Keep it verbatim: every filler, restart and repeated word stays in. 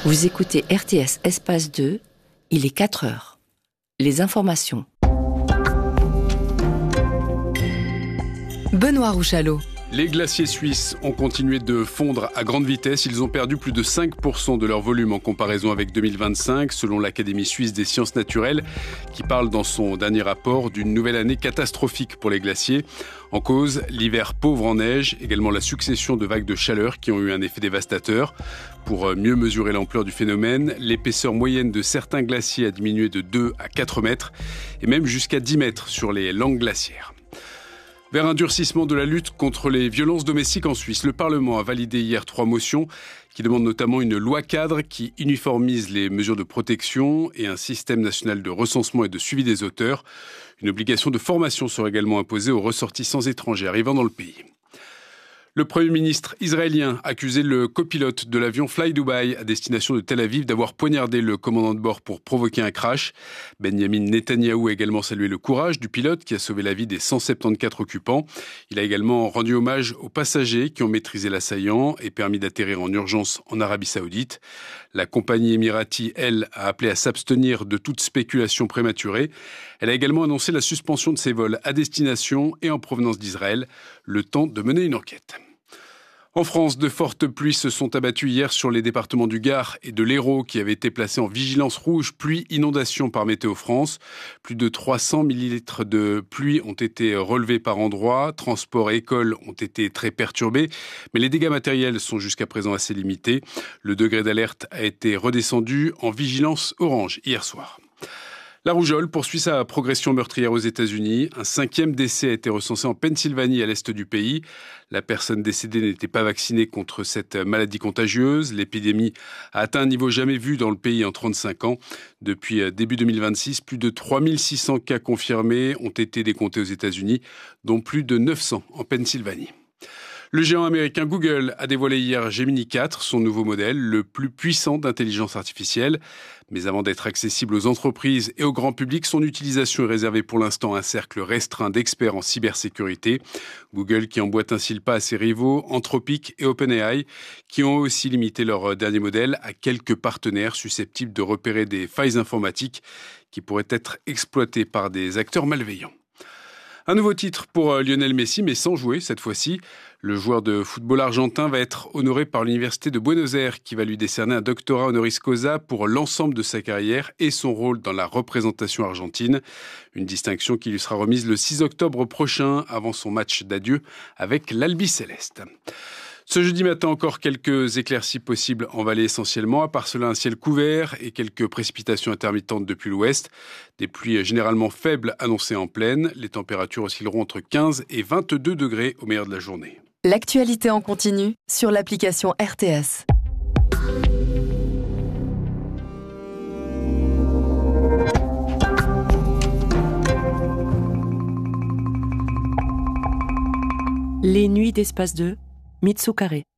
Vous écoutez R T S Espace deux, il est quatre heures. Les informations. Benoît Rouchalot. Les glaciers suisses ont continué de fondre à grande vitesse. Ils ont perdu plus de cinq pour cent de leur volume en comparaison avec deux mille vingt-cinq, selon l'Académie suisse des sciences naturelles, qui parle dans son dernier rapport d'une nouvelle année catastrophique pour les glaciers. En cause, l'hiver pauvre en neige, également la succession de vagues de chaleur qui ont eu un effet dévastateur. Pour mieux mesurer l'ampleur du phénomène, l'épaisseur moyenne de certains glaciers a diminué de deux à quatre mètres et même jusqu'à dix mètres sur les langues glaciaires. Vers un durcissement de la lutte contre les violences domestiques en Suisse, le Parlement a validé hier trois motions qui demandent notamment une loi cadre qui uniformise les mesures de protection et un système national de recensement et de suivi des auteurs. Une obligation de formation sera également imposée aux ressortissants étrangers arrivant dans le pays. Le Premier ministre israélien a accusé le copilote de l'avion Fly Dubai à destination de Tel Aviv d'avoir poignardé le commandant de bord pour provoquer un crash. Benjamin Netanyahou a également salué le courage du pilote qui a sauvé la vie des cent soixante-quatorze occupants. Il a également rendu hommage aux passagers qui ont maîtrisé l'assaillant et permis d'atterrir en urgence en Arabie Saoudite. La compagnie émirati, elle, a appelé à s'abstenir de toute spéculation prématurée. Elle a également annoncé la suspension de ses vols à destination et en provenance d'Israël, le temps de mener une enquête. En France, de fortes pluies se sont abattues hier sur les départements du Gard et de l'Hérault qui avaient été placés en vigilance rouge pluie-inondation par Météo France. Plus de trois cents millilitres de pluie ont été relevés par endroits. Transport et écoles ont été très perturbés, mais les dégâts matériels sont jusqu'à présent assez limités. Le degré d'alerte a été redescendu en vigilance orange hier soir. La rougeole poursuit sa progression meurtrière aux États-Unis. Un cinquième décès a été recensé en Pennsylvanie, à l'est du pays. La personne décédée n'était pas vaccinée contre cette maladie contagieuse. L'épidémie a atteint un niveau jamais vu dans le pays en trente-cinq ans. Depuis début deux mille vingt-six, plus de trois mille six cents cas confirmés ont été décomptés aux États-Unis, dont plus de neuf cents en Pennsylvanie. Le géant américain Google a dévoilé hier Gemini quatre, son nouveau modèle, le plus puissant d'intelligence artificielle. Mais avant d'être accessible aux entreprises et au grand public, son utilisation est réservée pour l'instant à un cercle restreint d'experts en cybersécurité. Google qui emboîte ainsi le pas à ses rivaux, Anthropic et OpenAI, qui ont aussi limité leur dernier modèle à quelques partenaires susceptibles de repérer des failles informatiques qui pourraient être exploitées par des acteurs malveillants. Un nouveau titre pour Lionel Messi, mais sans jouer cette fois-ci. Le joueur de football argentin va être honoré par l'Université de Buenos Aires qui va lui décerner un doctorat honoris causa pour l'ensemble de sa carrière et son rôle dans la représentation argentine. Une distinction qui lui sera remise le six octobre prochain avant son match d'adieu avec l'Albiceleste. Ce jeudi matin, encore quelques éclaircies possibles en vallée essentiellement. À part cela, un ciel couvert et quelques précipitations intermittentes depuis l'ouest. Des pluies généralement faibles annoncées en plaine. Les températures oscilleront entre quinze et vingt-deux degrés au meilleur de la journée. L'actualité en continu sur l'application R T S. Les nuits d'Espace deux, Mitsu Carré.